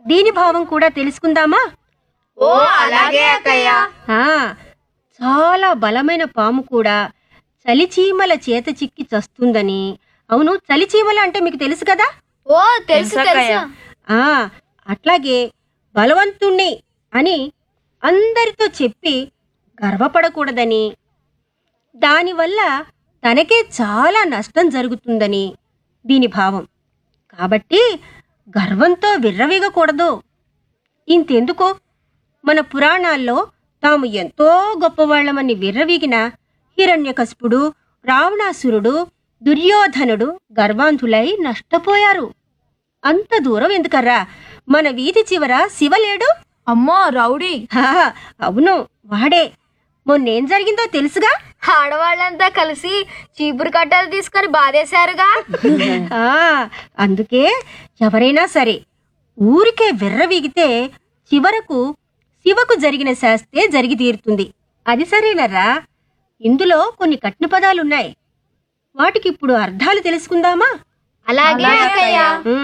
దీని భావం కూడా తెలుసుకుందామా? ఓ అలాగే అక్కయ్య. చాలా బలమైన పాము కూడా చలిచీమల చేత చిక్కి చస్తుందని. అవును, చలిచీమల అంటే మీకు తెలుసు కదా? ఓ తెలుసు తెలుసు. అట్లాగే బలవంతుణ్ణి అని అందరితో చెప్పి గర్వపడకూడదని, దానివల్ల తనకే చాలా నష్టం జరుగుతుందని దీని భావం. కాబట్టి గర్వంతో విర్రవీగకూడదు. ఇంతెందుకో మన పురాణాల్లో తాము ఎంతో గొప్పవాళ్లమని విర్రవీగిన హిరణ్యకశిపుడు, రావణాసురుడు, దుర్యోధనుడు గర్వాంధులై నష్టపోయారు. అంత దూరం ఎందుకర్రా, మన వీధి చివర శివలేడు. అమ్మో రౌడీ. అవును, వాడే. మొన్నేం జరిగిందో తెలుసుగా? ఆడవాళ్ళంతా కలిసి చీపురు కట్టలు తీసుకొని బాధేశారుగా. అందుకే ఎవరైనా సరే ఊరికే విర్రవీగితే చివరకు శివకు జరిగిన శాస్తే జరిగి తీరుతుంది. అది సరేనరా. ఇందులో కొన్ని కఠిన పదాలున్నాయి. వాటికిప్పుడు అర్థాలు తెలుసుకుందామా? అలాగే అక్కయ్య.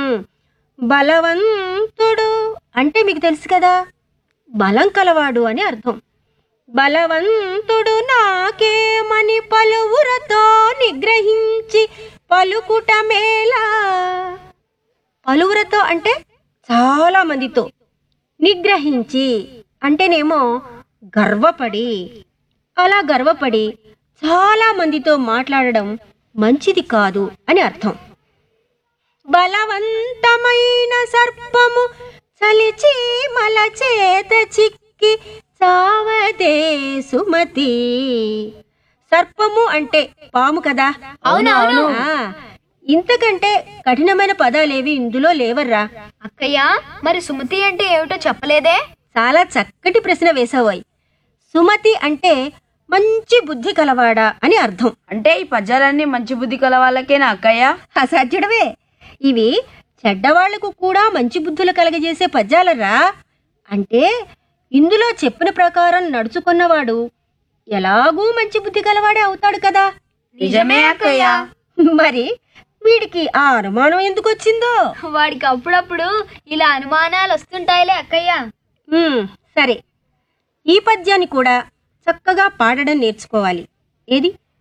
బలవంతుడు అంటే మీకు తెలుసు కదా, బలం కలవాడు అని అర్థం. బలవంతుడు నాకేమని పలువురతో నిగ్రహించి పలుకుట మేలా. పలువురతో అంటే చాలా మందితో, నిగ్రహించి అంటేనేమో గర్వపడి. అలా గర్వపడి చాలా మందితో మాట్లాడడం మంచిది కాదు అని అర్థం. బలవంతమైన సర్పము చలిచీమల చేత చిక్కి చావదే సుమతి. సర్పము అంటే పాము కదా? అవునవును. ఇంతకంటే కఠినమైన పదాలేవి ఇందులో లేవర్రా. అక్కయ్య, మరి సుమతి అంటే ఏమిటో చెప్పలేదే? చాలా చక్కటి ప్రశ్న వేసావోయ్. సుమతి అంటే మంచి బుద్ధి కలవాడా అని అర్థం. అంటే ఈ పద్యాలన్నీ మంచి బుద్ధి కల వాళ్ళకేనా అక్కయ్య? అసాధ్యుడవే. ఇవి చెడ్డవాళ్లకు కూడా మంచి బుద్ధులు కలగజేసే పద్యాలరా. అంటే ఇందులో చెప్పిన ప్రకారం నడుచుకున్నవాడు ఎలాగూ మంచి బుద్ధి కలవాడే అవుతాడు కదా. నిజమే అక్కయ్య. మరి వీడికి ఆ అనుమానం ఎందుకు వచ్చిందో? వాడికి అప్పుడప్పుడు ఇలా అనుమానాలు వస్తుంటాయిలే అక్కయ్య. సరే, ఈ పద్యాన్ని కూడా చక్కగా పాడడం నేర్చుకోవాలి. ఏది